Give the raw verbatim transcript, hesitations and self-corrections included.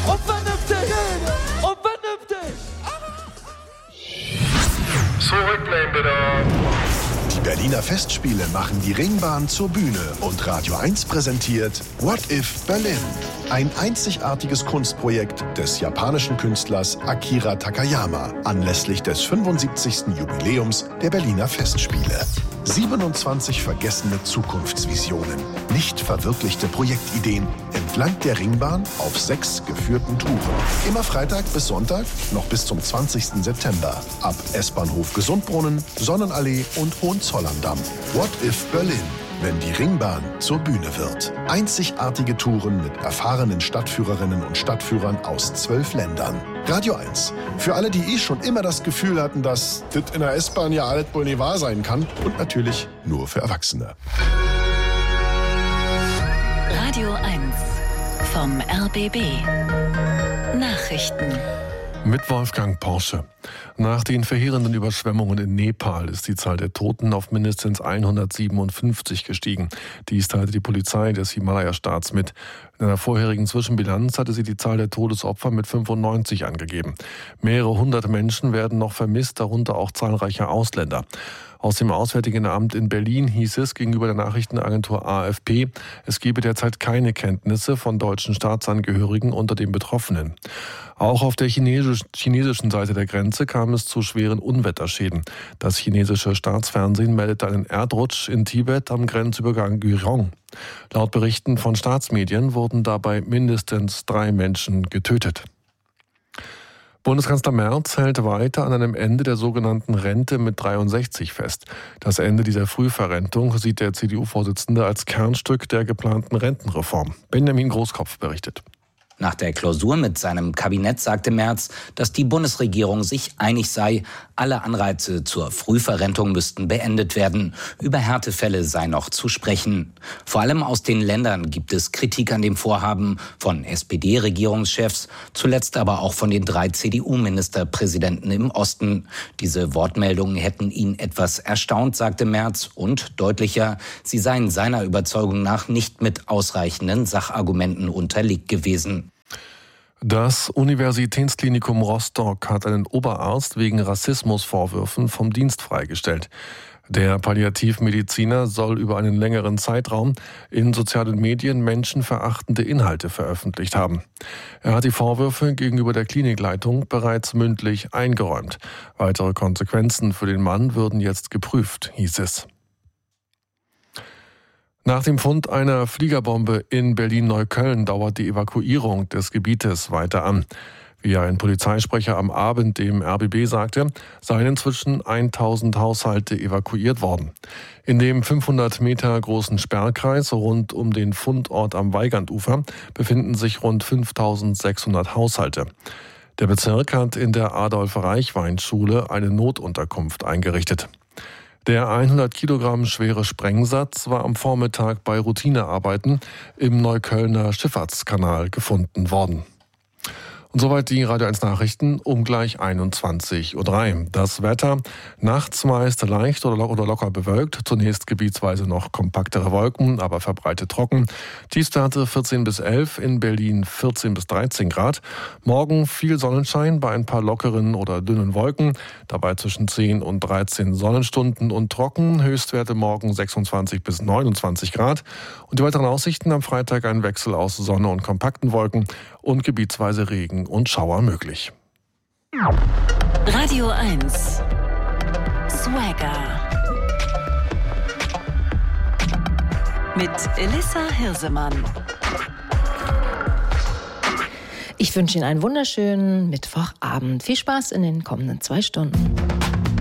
und vernünftig und vernünftig. Zurücklehnen bitte. Die Berliner Festspiele machen die Ringbahn zur Bühne und Radio eins präsentiert What If Berlin? Ein einzigartiges Kunstprojekt des japanischen Künstlers Akira Takayama anlässlich des fünfundsiebzigsten Jubiläums der Berliner Festspiele. siebenundzwanzig vergessene Zukunftsvisionen, nicht verwirklichte Projektideen entlang der Ringbahn auf sechs geführten Touren. Immer Freitag bis Sonntag, noch bis zum zwanzigsten September. Ab S-Bahnhof Gesundbrunnen, Sonnenallee und Hohenzollern-Damm. What if Berlin? Wenn die Ringbahn zur Bühne wird. Einzigartige Touren mit erfahrenen Stadtführerinnen und Stadtführern aus zwölf Ländern. Radio eins. Für alle, die eh schon immer das Gefühl hatten, dass das in der S-Bahn ja alles wohl nicht wahr sein kann. Und natürlich nur für Erwachsene. Radio eins vom R B B. Nachrichten. Mit Wolfgang Porsche. Nach den verheerenden Überschwemmungen in Nepal ist die Zahl der Toten auf mindestens hundertsiebenundfünfzig gestiegen. Dies teilte die Polizei des Himalaya-Staats mit. In einer vorherigen Zwischenbilanz hatte sie die Zahl der Todesopfer mit fünfundneunzig angegeben. Mehrere hundert Menschen werden noch vermisst, darunter auch zahlreiche Ausländer. Aus dem Auswärtigen Amt in Berlin hieß es gegenüber der Nachrichtenagentur A F P, es gebe derzeit keine Kenntnisse von deutschen Staatsangehörigen unter den Betroffenen. Auch auf der chinesisch, chinesischen Seite der Grenze kam es zu schweren Unwetterschäden. Das chinesische Staatsfernsehen meldete einen Erdrutsch in Tibet am Grenzübergang Gyrong. Laut Berichten von Staatsmedien wurden dabei mindestens drei Menschen getötet. Bundeskanzler Merz hält weiter an einem Ende der sogenannten Rente mit dreiundsechzig fest. Das Ende dieser Frühverrentung sieht der C D U-Vorsitzende als Kernstück der geplanten Rentenreform. Benjamin Großkopf berichtet. Nach der Klausur mit seinem Kabinett sagte Merz, dass die Bundesregierung sich einig sei, alle Anreize zur Frühverrentung müssten beendet werden. Über Härtefälle sei noch zu sprechen. Vor allem aus den Ländern gibt es Kritik an dem Vorhaben von S P D-Regierungschefs, zuletzt aber auch von den drei C D U-Ministerpräsidenten im Osten. Diese Wortmeldungen hätten ihn etwas erstaunt, sagte Merz, und deutlicher, sie seien seiner Überzeugung nach nicht mit ausreichenden Sachargumenten unterlegt gewesen. Das Universitätsklinikum Rostock hat einen Oberarzt wegen Rassismusvorwürfen vom Dienst freigestellt. Der Palliativmediziner soll über einen längeren Zeitraum in sozialen Medien menschenverachtende Inhalte veröffentlicht haben. Er hat die Vorwürfe gegenüber der Klinikleitung bereits mündlich eingeräumt. Weitere Konsequenzen für den Mann würden jetzt geprüft, hieß es. Nach dem Fund einer Fliegerbombe in Berlin-Neukölln dauert die Evakuierung des Gebietes weiter an. Wie ein Polizeisprecher am Abend dem R B B sagte, seien inzwischen tausend Haushalte evakuiert worden. In dem fünfhundert Meter großen Sperrkreis rund um den Fundort am Weigandufer befinden sich rund fünftausendsechshundert Haushalte. Der Bezirk hat in der Adolf-Reichwein-Schule eine Notunterkunft eingerichtet. Der hundert Kilogramm schwere Sprengsatz war am Vormittag bei Routinearbeiten im Neuköllner Schifffahrtskanal gefunden worden. Und soweit die Radio eins Nachrichten um gleich einundzwanzig Uhr drei. Das Wetter nachts meist leicht oder locker bewölkt. Zunächst gebietsweise noch kompaktere Wolken, aber verbreitet trocken. Tiefstwerte vierzehn bis elf, in Berlin vierzehn bis dreizehn Grad. Morgen viel Sonnenschein bei ein paar lockeren oder dünnen Wolken. Dabei zwischen zehn und dreizehn Sonnenstunden und trocken. Höchstwerte morgen sechsundzwanzig bis neunundzwanzig Grad. Und die weiteren Aussichten am Freitag ein Wechsel aus Sonne und kompakten Wolken und gebietsweise Regen und Schauer möglich. Radio eins Swagger mit Elissa Hirsemann. Ich wünsche Ihnen einen wunderschönen Mittwochabend. Viel Spaß in den kommenden zwei Stunden.